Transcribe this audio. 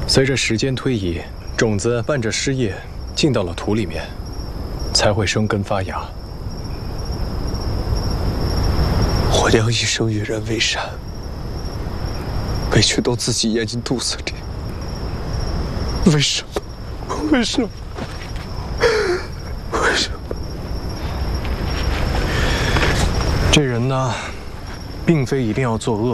随着时间推移，种子伴着湿液进到了土里面，才会生根发芽。 我娘一生与人为善，委屈都自己咽进肚子里，为什么？为什么？为什么？ 这人呢，并非一定要作恶。